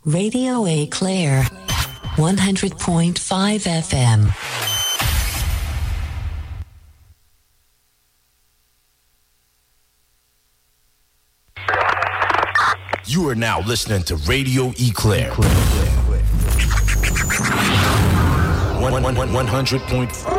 Radio Eau Claire, 100.5 FM. You are now listening to Radio Eau Claire. 100.5.